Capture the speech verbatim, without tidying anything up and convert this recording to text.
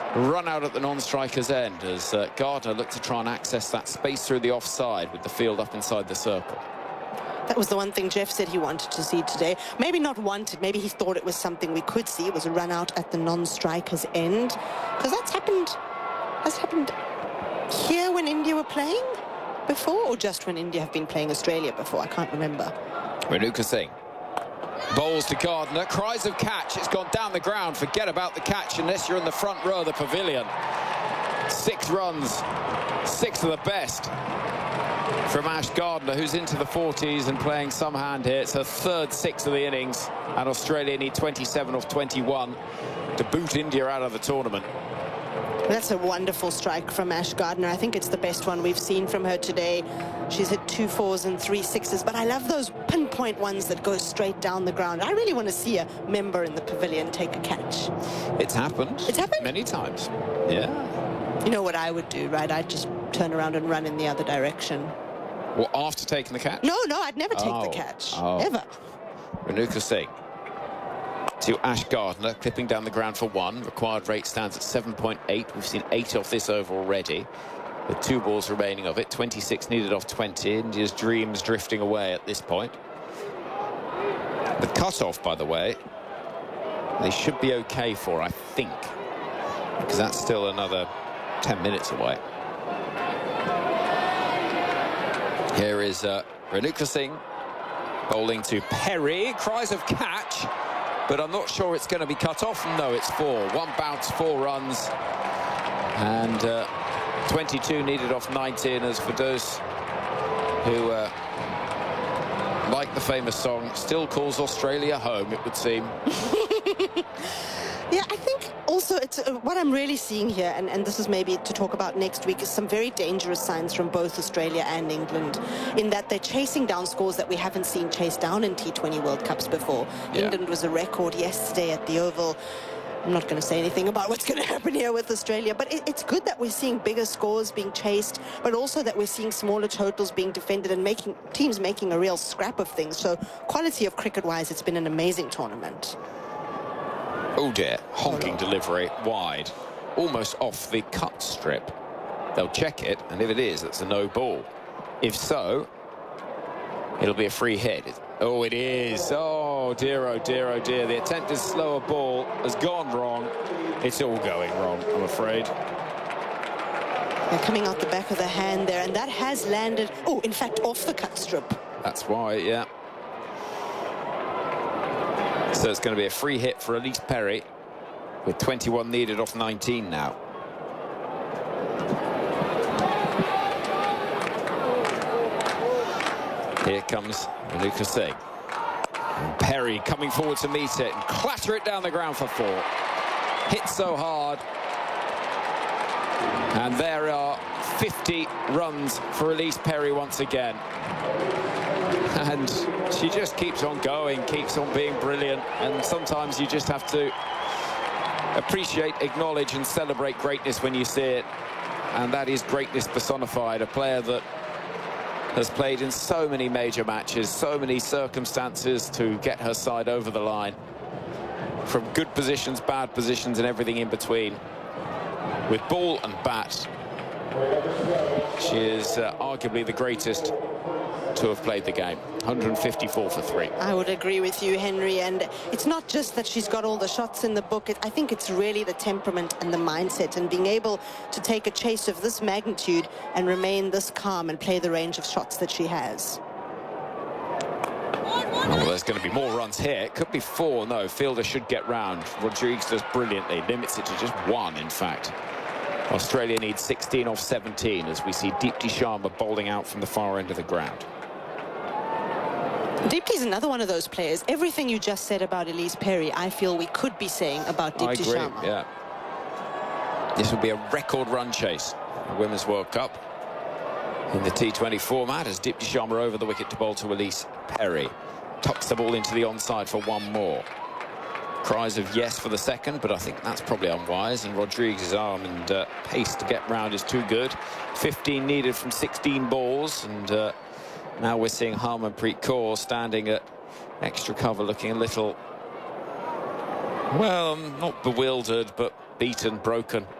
run out at the non-striker's end as uh, Gardner looked to try and access that space through the offside with the field up inside the circle. That was the one thing Jeff said he wanted to see today. Maybe not wanted, maybe he thought it was something we could see. It was a run out at the non-striker's end. Because that's happened, has happened here when India were playing before, or just when India have been playing Australia before? I can't remember. Renuka Singh bowls to Gardner, cries of catch. It's gone down the ground. Forget about the catch unless you're in the front row of the pavilion. Six runs, six of the best from Ash Gardner, who's into the forties and playing some hand here. It's her third six of the innings, and Australia need twenty-seven off twenty-one to boot India out of the tournament. That's a wonderful strike from Ash Gardner. I think it's the best one we've seen from her today. She's hit two fours and three sixes, but I love those pinpoint ones that go straight down the ground. I really want to see a member in the pavilion take a catch. It's happened. It's happened? Many times. Yeah. You know what I would do, right? I'd just turn around and run in the other direction. Well, after taking the catch? No, no, I'd never take oh. the catch. Oh. Ever. Renuka Singh to Ash Gardner, clipping down the ground for one. Required rate stands at seven point eight. We've seen eight off this over already, with two balls remaining of it. twenty-six needed off twenty. India's dreams drifting away at this point. The cut-off, by the way, they should be okay for, I think, because that's still another ten minutes away. Here is uh, Renuka Singh bowling to Perry. Cries of catch, but I'm not sure it's going to be cut off. No, it's four. One bounce, four runs. And uh, twenty-two needed off nineteen, as for those who, uh, like the famous song, still calls Australia home, it would seem. Yeah, I think also it's uh, what I'm really seeing here, and, and this is maybe to talk about next week, is some very dangerous signs from both Australia and England, in that they're chasing down scores that we haven't seen chased down in T twenty World Cups before. Yeah. England was a record yesterday at the Oval. I'm not going to say anything about what's going to happen here with Australia, but it, it's good that we're seeing bigger scores being chased, but also that we're seeing smaller totals being defended and making teams making a real scrap of things. So quality of cricket-wise, it's been an amazing tournament. Oh dear, honking delivery wide, almost off the cut strip. They'll check it, and if it is, it's a no ball. If so, it'll be a free hit. Oh, it is. Oh dear, oh dear, oh dear. The attempted slower ball has gone wrong. It's all going wrong, I'm afraid. They're coming out the back of the hand there, and that has landed, oh, in fact, off the cut strip. That's why, yeah. So it's going to be a free hit for Elise Perry, with twenty-one needed off nineteen now. Here comes Renuka Singh. And Perry coming forward to meet it and clatter it down the ground for four. Hit so hard. And there are fifty runs for Elise Perry once again. And she just keeps on going, keeps on being brilliant. And sometimes you just have to appreciate, acknowledge and celebrate greatness when you see it. And that is greatness personified. A player that has played in so many major matches, so many circumstances to get her side over the line. From good positions, bad positions and everything in between. With ball and bat, she is uh, arguably the greatest to have played the game. one hundred fifty-four for three. I would agree with you, Henry, and it's not just that she's got all the shots in the book. It, I think it's really the temperament and the mindset, and being able to take a chase of this magnitude and remain this calm and play the range of shots that she has. Well, there's going to be more runs here. It could be four. No, Fielder should get round. Rodrigues does brilliantly. Limits it to just one, in fact. Australia needs sixteen off seventeen as we see Deepti Sharma bowling out from the far end of the ground. Deepti's another one of those players. Everything you just said about Elise Perry, I feel we could be saying about Deepti I agree, Sharma. Yeah. This will be a record run chase, the Women's World Cup. In the T twenty format, as Deepti Sharma over the wicket to bowl to Elise Perry. Tucks the ball into the onside for one more. Cries of yes for the second, but I think that's probably unwise. And Rodrigues' arm and uh, pace to get round is too good. fifteen needed from sixteen balls, and uh, now we're seeing Harmanpreet Kaur standing at extra cover, looking a little, well, not bewildered, but beaten, broken.